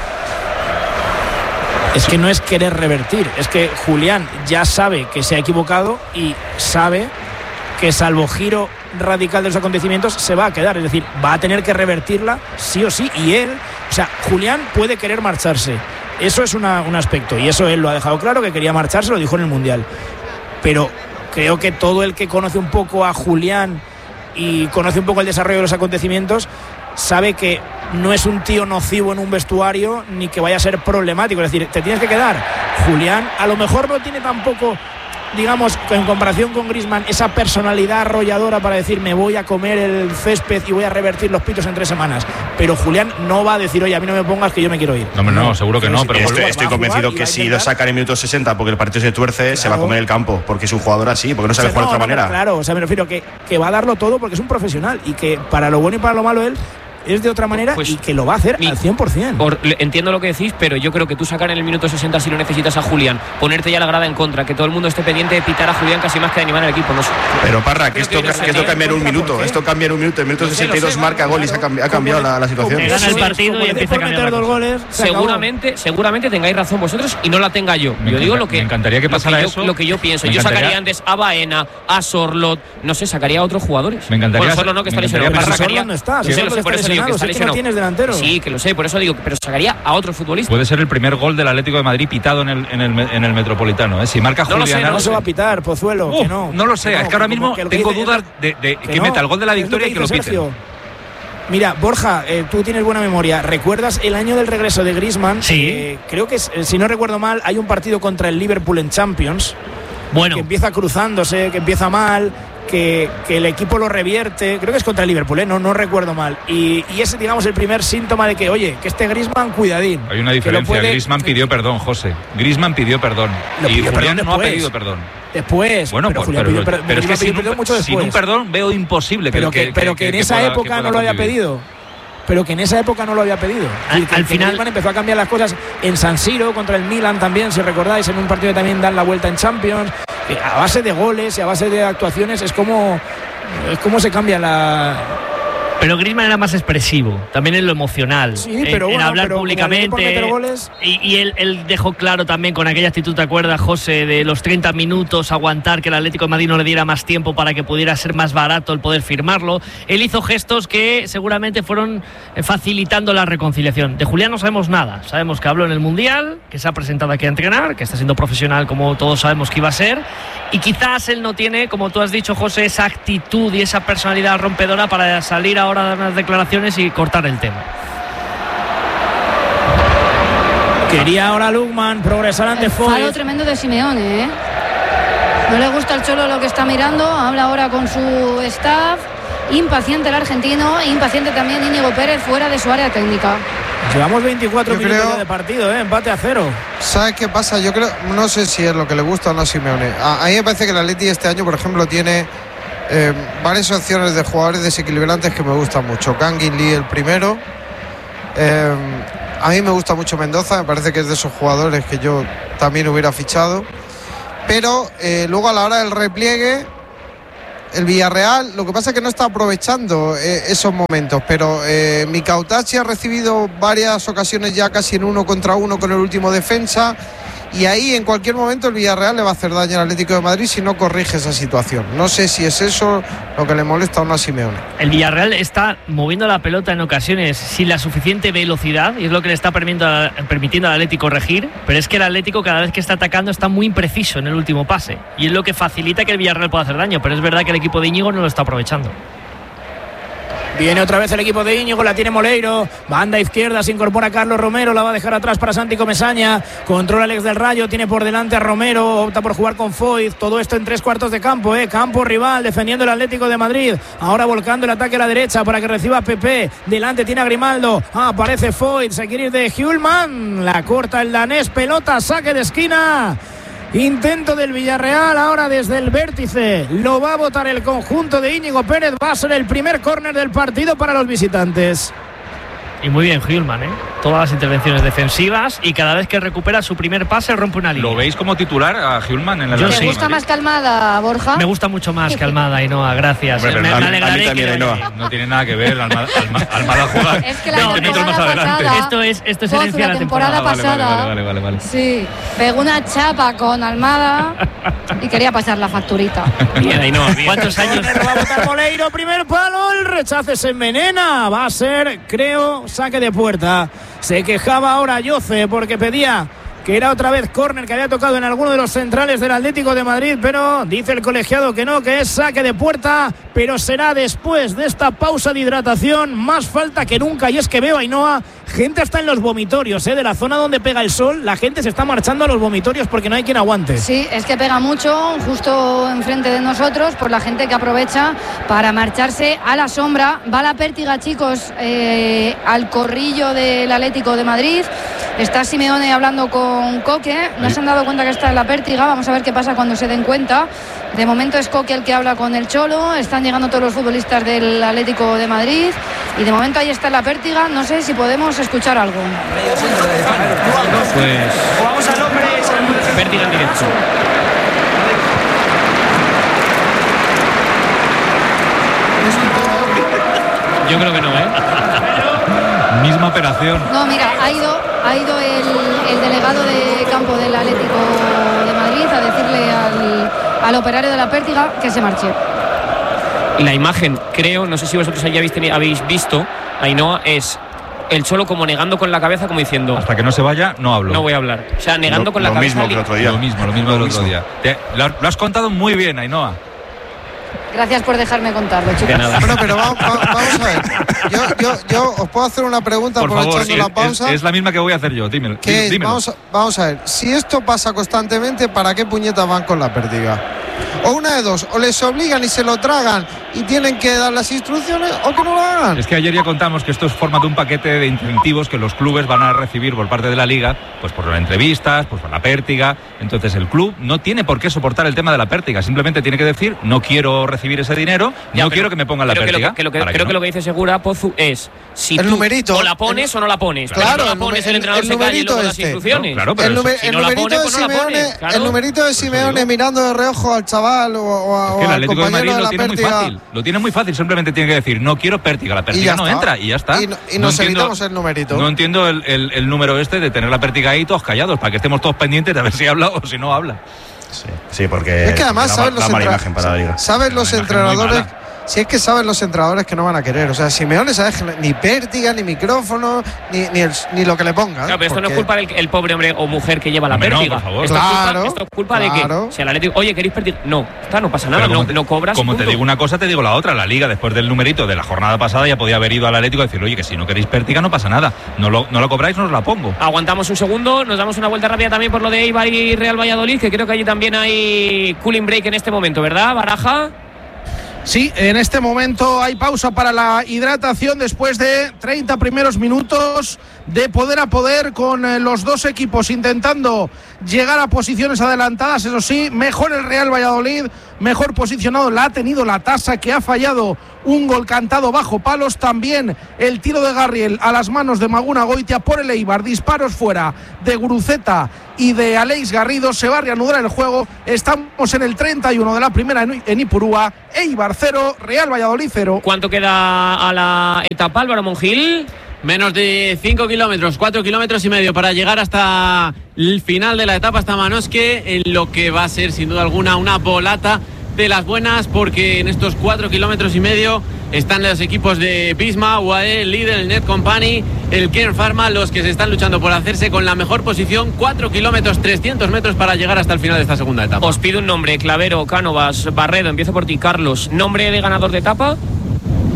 S4: Es que no es querer revertir, es que Julián ya sabe que se ha equivocado y sabe que, salvo giro radical de los acontecimientos, se va a quedar, es decir, va a tener que revertirla sí o sí. Y él, o sea, Julián puede querer marcharse, eso es una, un aspecto, y eso él lo ha dejado claro, que quería marcharse, lo dijo en el Mundial. Pero creo que todo el que conoce un poco a Julián y conoce un poco el desarrollo de los acontecimientos sabe que no es un tío nocivo en un vestuario ni que vaya a ser problemático, es decir, te tienes que quedar. Julián a lo mejor no tiene tampoco, digamos, en comparación con Griezmann, esa personalidad arrolladora para decir me voy a comer el césped y voy a revertir los pitos en tres semanas, pero Julián no va a decir, oye, a mí no me pongas que yo me quiero ir.
S1: No, no, no seguro que no, pero
S11: estoy, estoy convencido que si lo sacan en minutos sesenta porque el partido se tuerce, claro, se va a comer el campo, porque es un jugador así, porque no sabe, o sea, jugar de otra no, manera.
S4: Claro, o sea, me refiero que, que va a darlo todo porque es un profesional y que para lo bueno y para lo malo él es de otra manera, pues, y que lo va a hacer mi, al cien por ciento.
S5: Por, entiendo lo que decís, pero yo creo que tú sacar en el minuto sesenta, si lo necesitas, a Julián, ponerte ya la grada en contra, que todo el mundo esté pendiente de pitar a Julián casi más que de animar al equipo. No sé.
S11: Pero Parra, que esto, que esto cambia en un minuto, esto cambia en un minuto, en el minuto sesenta y dos marca gol y se ha cambiado, ha cambiado la, la situación.
S12: Gana el partido y empieza a cambiar
S4: dos goles.
S5: Seguramente, seguramente tengáis razón vosotros y no la tenga yo.
S1: Me
S5: yo digo
S1: encanta,
S5: lo que
S1: me encantaría que pasara
S5: yo,
S1: eso.
S5: Lo que yo pienso.
S1: Me
S5: yo
S1: encantaría.
S5: sacaría antes a Baena, a Sorlot, no sé, sacaría a otros jugadores.
S1: Me encantaría.
S5: Bueno, Sorlot no, que está lesionado.
S4: Pero Sorlot no está,
S5: sí, lo sé, por eso digo que está lesionado.
S4: Delantero.
S5: Sí, que lo sé, por eso digo, pero sacaría a otro futbolista.
S1: Puede ser el primer gol del Atlético de Madrid pitado en el, en el, en el Metropolitano, ¿eh? Si marca
S5: no
S1: Julián.
S4: No, no se va a pitar, Pozuelo.
S1: Uh,
S4: que no,
S1: no lo sé,
S4: que no,
S1: es que ahora mismo que tengo dice, dudas de, de que, que no, meta el gol de la victoria y que lo pite.
S4: Mira, Borja, eh, tú tienes buena memoria. ¿Recuerdas el año del regreso de Griezmann?
S12: Sí.
S4: Eh, creo que, si no recuerdo mal, hay un partido contra el Liverpool en Champions.
S12: Bueno.
S4: Que empieza cruzándose, que empieza mal. Que, que el equipo lo revierte, creo que es contra el Liverpool, ¿eh? no, no recuerdo mal, y, y ese, digamos, el primer síntoma de que, oye, que este Griezmann, cuidadín.
S1: Hay una diferencia, puede... Griezmann pidió perdón, José, Griezmann pidió perdón,
S4: lo
S1: y
S4: pidió
S1: Julián
S4: perdón
S1: no ha pedido perdón.
S4: Después,
S1: bueno,
S4: pero,
S1: por,
S4: Julián
S1: pero,
S4: pidió,
S1: pero, pero es que sin un, sin un perdón veo imposible
S4: pero
S1: que,
S4: que,
S1: que,
S4: pero que,
S1: que
S4: en
S1: que
S4: esa
S1: pueda,
S4: época
S1: que
S4: no lo había
S1: convivir.
S4: pedido. Pero que en esa época no lo había pedido.
S12: Al,
S4: que,
S12: al
S4: que
S12: final
S4: Griezmann empezó a cambiar las cosas en San Siro contra el Milan también, si recordáis, en un partido que también dan la vuelta en Champions. A base de goles y a base de actuaciones es como es como se cambia la.
S12: Pero Griezmann era más expresivo, también en lo emocional,
S4: sí,
S12: en,
S4: pero bueno,
S12: en hablar
S4: pero
S12: públicamente.
S4: Goles...
S12: Y, y él, él dejó claro también con aquella actitud, ¿te acuerdas, José? De los treinta minutos, aguantar que el Atlético de Madrid no le diera más tiempo para que pudiera ser más barato el poder firmarlo. Él hizo gestos que seguramente fueron facilitando la reconciliación. De Julián no sabemos nada. Sabemos que habló en el Mundial, que se ha presentado aquí a entrenar, que está siendo profesional como todos sabemos que iba a ser. Y quizás él no tiene, como tú has dicho, José, esa actitud y esa personalidad rompedora para salir ahora a dar unas declaraciones y cortar el tema.
S4: Quería ahora Lukman progresar ante Foyt.
S9: Falo tremendo de Simeone, ¿eh? No le gusta el Cholo lo que está mirando. Habla ahora con su staff. Impaciente el argentino, impaciente también Íñigo Pérez fuera de su área técnica.
S4: Llevamos veinticuatro
S2: Yo
S4: minutos
S2: creo,
S4: de partido, ¿eh? Empate a cero.
S2: ¿Sabes qué pasa? Yo creo, no sé si es lo que le gusta o no a Simeone. A, a mí me parece que el Atleti este año, por ejemplo, tiene eh, varias opciones de jugadores desequilibrantes que me gustan mucho. Kangin Lee el primero. Eh, a mí me gusta mucho Mendoza, me parece que es de esos jugadores que yo también hubiera fichado. Pero eh, luego a la hora del repliegue, el Villarreal, lo que pasa es que no está aprovechando eh, esos momentos, pero eh, Mikautasi ha recibido varias ocasiones ya casi en uno contra uno con el último defensa, y ahí en cualquier momento el Villarreal le va a hacer daño al Atlético de Madrid si no corrige esa situación. No sé si es eso lo que le molesta o no a Simeone.
S12: El Villarreal está moviendo la pelota en ocasiones sin la suficiente velocidad y es lo que le está permitiendo, permitiendo al Atlético corregir, pero es que el Atlético cada vez que está atacando está muy impreciso en el último pase y es lo que facilita que el Villarreal pueda hacer daño, pero es verdad que el equipo de Íñigo no lo está aprovechando.
S4: Viene otra vez el equipo de Íñigo, la tiene Moleiro. Banda izquierda, se incorpora Carlos Romero, la va a dejar atrás para Santi Comesaña. Controla Alex del Rayo, tiene por delante a Romero, opta por jugar con Foyt. Todo esto en tres cuartos de campo, ¿eh? Campo rival, defendiendo el Atlético de Madrid. Ahora volcando el ataque a la derecha para que reciba Pepe. Delante tiene a Grimaldo. Ah, aparece Foyt, se quiere ir de Hjulman. La corta el danés, pelota, saque de esquina. Intento del Villarreal ahora desde el vértice. Lo va a botar el conjunto de Íñigo Pérez. Va a ser el primer córner del partido para los visitantes.
S12: Y muy bien Hjulman, ¿eh? Todas las intervenciones defensivas y cada vez que recupera su primer pase rompe una línea.
S1: ¿Lo veis como titular a Hjulman en la
S9: ¿Te
S1: sí.
S9: gusta más Calmada, Borja?
S12: Me gusta mucho más Calmada, Ainhoa, gracias.
S1: Hombre,
S12: me,
S1: a,
S12: me alegraré
S1: a mí también,
S12: que
S1: no tiene nada que ver Almada, Almada, Almada juega
S9: es que la
S1: veinte metros más adelante.
S9: pasada,
S12: esto es, esto es
S9: Pozo,
S12: herencia de
S9: la
S12: la
S9: temporada,
S12: temporada.
S9: pasada.
S1: Vale, vale, vale, vale, vale.
S9: Sí, pegó una chapa con Almada y quería pasar la facturita.
S5: Bien, Ainhoa, bien.
S12: ¿Cuántos años?
S4: Va a botar Moleiro, primer palo, el rechace se envenena. Va a ser, creo, saque de puerta. Se quejaba ahora Yoce porque pedía que era otra vez córner que había tocado en alguno de los centrales del Atlético de Madrid, pero dice el colegiado que no, que es saque de puerta, pero será después de esta pausa de hidratación. Más falta que nunca, y es que veo, Ainhoa, gente hasta en los vomitorios, ¿eh? De la zona donde pega el sol, la gente se está marchando a los vomitorios porque no hay quien aguante.
S9: Sí, es que pega mucho justo enfrente de nosotros por la gente que aprovecha para marcharse a la sombra. Va la pértiga, chicos, eh, al corrillo del Atlético de Madrid. Está Simeone hablando con Coque, no se han dado cuenta que está en la pértiga. Vamos a ver qué pasa cuando se den cuenta. De momento es Coque el que habla con el Cholo. Están llegando todos los futbolistas del Atlético de Madrid y de momento ahí está la pértiga. No sé si podemos escuchar algo.
S5: Pues vamos al hombre, pértiga en directo. Yo creo que no, ¿eh?
S1: Misma operación.
S9: No, mira, ha ido, ha ido el, el delegado de campo del Atlético de Madrid a decirle al, al operario de la pértiga que se marche.
S5: La imagen, creo, no sé si vosotros ya habéis, tenido, habéis visto, Ainhoa, es el Cholo como negando con la cabeza, como diciendo:
S1: hasta que no se vaya, no hablo.
S5: No voy a hablar. O sea, negando
S11: lo,
S5: con la
S11: lo
S5: cabeza.
S11: Mismo que el otro día.
S1: Lo mismo, lo mismo
S11: lo
S1: del
S11: mismo.
S1: otro día. Te, lo, lo has contado muy bien, Ainhoa.
S9: Gracias por dejarme contarlo, chicos.
S5: De nada.
S2: Bueno, pero vamos, vamos a ver. Yo, yo, yo os puedo hacer una pregunta
S1: Por favor,
S2: aprovechando
S1: sí,
S2: la
S1: es,
S2: pausa.
S1: es la misma que voy a hacer yo. Dímelo.
S2: Que es,
S1: dímelo.
S2: vamos, a, vamos a ver, si esto pasa constantemente, ¿para qué puñetas van con la pértiga? O una de dos, o les obligan y se lo tragan y tienen que dar las instrucciones, o que no lo hagan.
S1: Es que ayer ya contamos que esto es forma de un paquete de incentivos que los clubes van a recibir por parte de la Liga, pues por las entrevistas, pues por la pértiga. Entonces el club no tiene por qué soportar el tema de la pértiga, simplemente tiene que decir: no quiero recibir ese dinero,
S5: Ya,
S1: no
S5: pero-
S1: quiero que me pongan la
S5: Creo que
S1: pértiga.
S5: lo que, lo que-
S1: ¿Para qué
S5: creo
S1: no?
S5: que lo que dice Segura, Pozu, es si
S2: El
S5: tú
S2: numerito,
S5: o la pones
S2: el-
S5: o no la pones.
S2: Claro,
S5: Pero si no
S2: el
S5: la pones,
S2: nume-
S5: el entrenador
S2: el
S5: se calla y
S2: numerito
S5: luego las
S2: este.
S5: instrucciones.
S1: Claro, pero
S2: el,
S1: eso-
S2: numer-
S5: si
S2: el
S5: no la
S2: numerito
S5: pone,
S2: de
S5: pues no la
S2: Simeone,
S5: pone, claro.
S2: el numerito de Simeone
S1: digo.
S2: mirando de reojo al chaval o, o,
S1: Es
S2: o
S1: que el
S2: al
S1: Atlético de Madrid
S2: compañero de
S1: lo
S2: la
S1: tiene muy
S2: pértiga.
S1: fácil. Lo tiene muy fácil, simplemente tiene que decir: no quiero pértiga. La
S2: Y
S1: pértiga
S2: ya
S1: no
S2: está.
S1: entra y ya está.
S2: Y, no- y
S1: No
S2: nos
S1: entiendo-
S2: evitamos el numerito.
S1: No entiendo el, el- el número este de tener la pértiga ahí todos callados, para que estemos todos pendientes de a ver si habla o si no habla.
S11: Sí, sí, porque
S2: Es que además
S11: da,
S2: saben
S11: da
S2: los,
S11: mala
S2: entra-
S11: imagen para la Liga.
S2: saben los
S1: Una imagen muy
S2: entrenadores.
S1: mala.
S2: Si es que saben los entrenadores que no van a querer. O sea, Simeone sabe que ni pértiga, ni micrófono, ni, ni, el- ni lo que le pongan.
S5: Claro, pero esto no es
S2: porque-
S5: culpa del el pobre hombre o mujer que lleva la
S1: Hombre, no,
S5: pértiga.
S1: por favor.
S5: Esto, es
S2: Claro,
S5: culpa, esto es culpa de
S2: claro.
S5: que si al Atlético, oye, ¿queréis pértiga? No, está, no pasa nada,
S1: Pero
S5: no,
S1: como te-
S5: no cobras.
S1: Como te
S5: punto.
S1: digo una cosa, te digo la otra. La Liga, después del numerito de la jornada pasada, ya podía haber ido al Atlético y decir: oye, que si no queréis pértiga no pasa nada. No lo, no lo cobráis, no os la pongo.
S5: Aguantamos un segundo, nos damos una vuelta rápida también por lo de Eibar y Real Valladolid, que creo que allí también hay cooling break en este momento, ¿verdad, Baraja?
S6: Sí, en este momento hay pausa para la hidratación después de treinta primeros minutos de poder a poder con eh, los dos equipos intentando llegar a posiciones adelantadas. Eso sí, mejor el Real Valladolid, mejor posicionado, la ha tenido la tasa, que ha fallado un gol cantado bajo palos. También el tiro de Garriel a las manos de Maguna Goitia por el Eibar, disparos fuera de Guruceta y de Aleix Garrido. Se va a reanudar el juego. Estamos en el treinta y uno de la primera en en Ipurúa. Eibar cero, Real Valladolid cero.
S5: ¿Cuánto queda a la etapa, Álvaro Monjil?
S8: Menos de cinco kilómetros, cuatro kilómetros y medio para llegar hasta el final de la etapa, hasta Manosque, en lo que va a ser sin duda alguna una volata de las buenas, porque en estos cuatro kilómetros y medio están los equipos de Pisma, U A E, Lidl, el Net Company, el Kern Pharma, los que se están luchando por hacerse con la mejor posición. Cuatro kilómetros, trescientos metros para llegar hasta el final de esta segunda etapa.
S5: Os pido un nombre: Clavero, Cánovas, Barredo. Empiezo por ti, Carlos. ¿Nombre de ganador de etapa?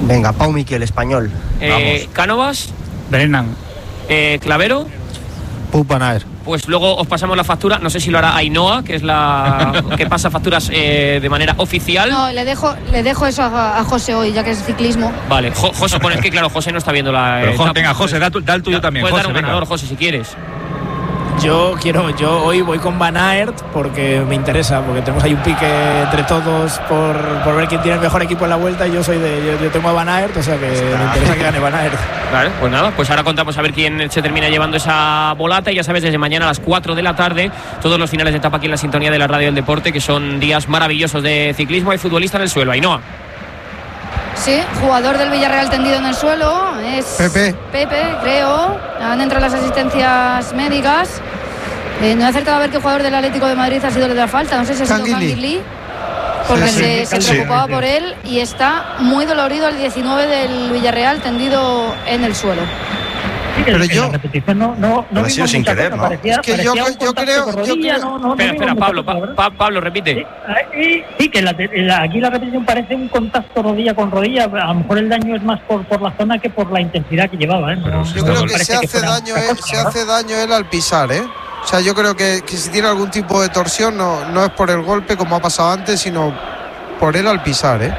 S13: Venga, Pau Miquel, Español.
S5: Eh, Cánovas.
S12: Brennan.
S5: Eh, Clavero.
S2: Puig Van Aert.
S5: Pues luego os pasamos la factura. No sé si lo hará Ainhoa, que es la que pasa facturas eh, de manera oficial.
S9: No, le dejo, le dejo eso a, a José hoy, ya que es ciclismo.
S5: Vale, Jo- José, bueno, es que claro, José no está viendo la.
S1: Pero, Jo-
S5: etapa.
S1: venga, José, da, tu- da el tuyo también.
S5: Puedes
S1: José,
S5: dar un
S1: venga.
S5: ganador, José, si quieres.
S4: Yo quiero, yo hoy voy con Van Aert porque me interesa, porque tenemos ahí un pique entre todos por, por ver quién tiene el mejor equipo en la vuelta. Y yo soy de, yo, yo tengo a Van Aert, o sea que me interesa que gane Van Aert.
S5: Vale, pues nada, pues ahora contamos a ver quién se termina llevando esa volata. Y ya sabes, desde mañana a las cuatro de la tarde, todos los finales de etapa aquí en la sintonía de la Radio del Deporte, que son días maravillosos de ciclismo. Hay futbolista en el suelo, Ainhoa.
S9: Sí, jugador del Villarreal tendido en el suelo. Es
S2: Pepe.
S9: Pepe, creo. Han entrado las asistencias médicas. Eh, no he acertado a ver qué jugador del Atlético de Madrid ha sido el de la falta. No sé si ha sido
S2: Canguilí.
S9: Canguilí, porque
S2: Sí,
S9: se,
S2: sí,
S9: se
S2: sí.
S9: preocupaba por él y está muy dolorido el diecinueve del Villarreal tendido en el suelo.
S3: Sí, que
S2: Pero
S3: en
S2: yo-
S3: la repetición no, no, no
S11: Pero ha sido
S3: vimos
S11: sin
S3: mucha
S11: querer,
S3: cosa,
S11: ¿no?
S3: parecía-
S2: Es que yo-
S3: parecía un
S2: yo
S3: contacto
S2: creo-
S3: con
S2: yo
S3: rodilla,
S2: creo-
S3: no- no- no
S5: Espera,
S3: vimos
S5: espera,
S3: mucha
S5: Pablo,
S3: cosa,
S5: Pa-
S3: ¿verdad?
S5: Pa- Pablo, repite.
S3: Sí, ah, y- sí, que la, la- aquí la repetición parece un contacto rodilla con rodilla. A lo mejor el daño es más por, por la zona que por la intensidad que llevaba. ¿eh?
S1: Pero
S3: No-
S1: si
S2: Yo
S1: está
S2: creo
S1: dol-
S2: que
S3: parece
S2: se
S3: que
S2: hace
S3: fuera
S2: daño
S3: otra
S2: él,
S3: cosa,
S2: se
S3: ¿verdad?
S2: hace daño él al pisar, ¿eh? O sea, yo creo que, que si tiene algún tipo de torsión no, no es por el golpe como ha pasado antes, sino por él al pisar, ¿eh?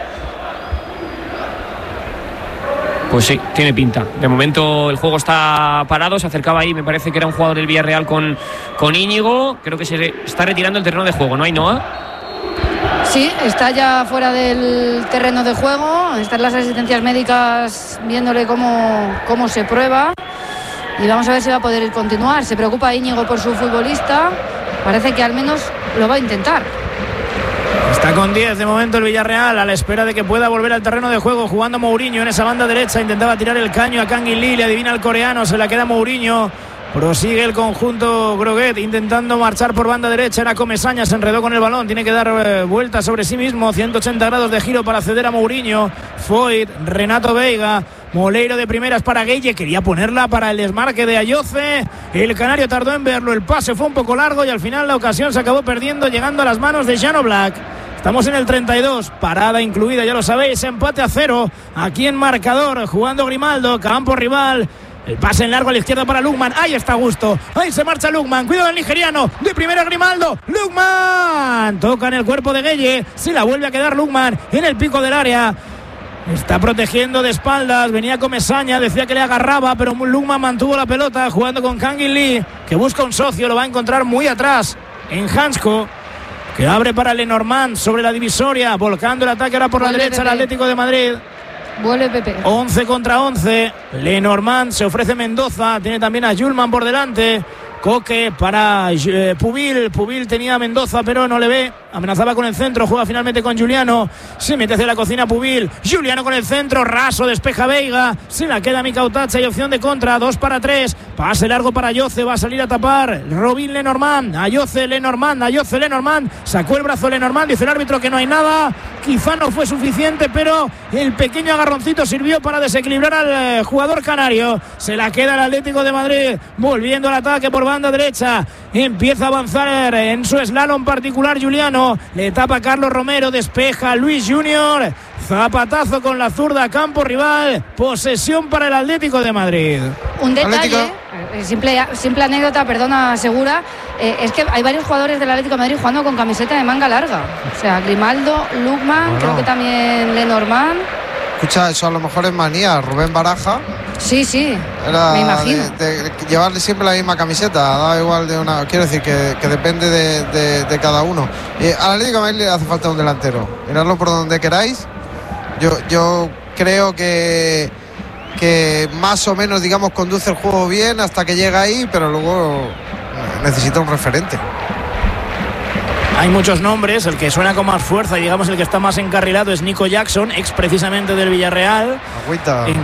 S5: Pues sí, tiene pinta. De momento el juego está parado. Se acercaba ahí, me parece que era un jugador del Villarreal con, con Íñigo. Creo que se está retirando el terreno de juego, ¿no, Ainhoa?
S9: Sí, está ya fuera del terreno de juego. Están las asistencias médicas viéndole cómo, cómo se prueba. Y vamos a ver si va a poder continuar. Se preocupa Íñigo por su futbolista. Parece que al menos lo va a intentar.
S4: Está con diez de momento el Villarreal, a la espera de que pueda volver al terreno de juego, jugando Mourinho en esa banda derecha. Intentaba tirar el caño a Canguilí, le adivina el coreano, se la queda Mourinho. Prosigue el conjunto Groguet intentando marchar por banda derecha. Era Comesaña, se enredó con el balón. Tiene que dar eh, vuelta sobre sí mismo. ciento ochenta grados de giro para ceder a Mourinho. Foyt, Renato Veiga. Moleiro de primeras para Gueye. Quería ponerla para el desmarque de Ayoce. El canario tardó en verlo. El pase fue un poco largo y al final la ocasión se acabó perdiendo, llegando a las manos de Jan Oblak. Estamos en el treinta y dos, parada incluida, ya lo sabéis, empate a cero. Aquí en marcador, jugando Grimaldo, campo rival. El pase en largo a la izquierda para Lukman. Ahí está Gusto. Ahí se marcha Lukman. Cuidado del nigeriano. De primera Grimaldo. Lukman. Toca en el cuerpo de Gueye. Se la vuelve a quedar Lukman en el pico del área. Está protegiendo de espaldas. Venía Comesaña. Decía que le agarraba, pero Lukman mantuvo la pelota jugando con Canguilí, que busca un socio. Lo va a encontrar muy atrás en Hansko, que abre para Lenormand sobre la divisoria. Volcando el ataque ahora por la
S9: Vuelve
S4: derecha el
S9: Pepe.
S4: Atlético de Madrid.
S9: Vuelve Pepe.
S4: once contra once. Lenormand, se ofrece Mendoza. Tiene también a Julman por delante. Coque para eh, Pubil. Pubil tenía a Mendoza, pero no le ve. Amenazaba con el centro. Juega finalmente con Juliano. Se mete hacia la cocina Pubil. Juliano con el centro. Raso, despeja Veiga. Se la queda Mikautacha. Hay opción de contra. dos para tres. Pase largo para Ayoce. Va a salir a tapar Robin Lenormand. Ayoce Lenormand. Ayoce Lenormand. Sacó el brazo Lenormand. Dice el árbitro que no hay nada. Quizá no fue suficiente, pero el pequeño agarroncito sirvió para desequilibrar al eh, jugador canario. Se la queda el Atlético de Madrid. Volviendo al ataque por banda derecha. Empieza a avanzar en su slalom particular Juliano. Le tapa Carlos Romero. Despeja Luis Junior. Zapatazo con la zurda, campo rival. Posesión para el Atlético de Madrid.
S9: Un detalle,
S2: Atlético.
S9: eh, simple, simple anécdota, perdona, Segura, eh, es que hay varios jugadores del Atlético de Madrid jugando con camiseta de manga larga. O sea, Grimaldo, Lukman,
S2: Bueno.
S9: creo que también Lenormand.
S2: Escucha, eso a lo mejor es manía. Rubén Baraja
S9: Sí, sí,
S2: era
S9: me imagino.
S2: de, de llevarle siempre la misma camiseta. Da igual de una. Quiero decir que, que depende de, de- de cada uno. Eh, al Atlético de Madrid le hace falta un delantero. Miradlo por donde queráis. Yo, yo creo que, que más o menos, digamos, conduce el juego bien hasta que llega ahí, pero luego necesita un referente.
S4: Hay muchos nombres, el que suena con más fuerza y digamos el que está más encarrilado es Nico Jackson, ex precisamente del Villarreal.
S2: Agüita.
S4: En